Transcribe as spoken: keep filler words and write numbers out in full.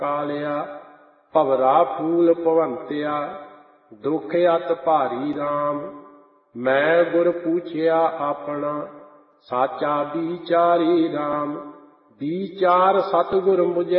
ਕਾਲਿਆ। ਭਵਰਾ ਫੂਲ ਭਵੰਤਿਆ ਦੁਖ ਅਤ ਭਾਰੀ ਰਾਮ। ਮੈਂ ਗੁਰ ਪੂਛਿਆ ਆਪਣਾ ਸਾਚਾ ਵਿਚਾਰੀ ਰਾਮ। ਵਿਚਾਰ ਸਤਿਗੁਰ ਮੁਝੈ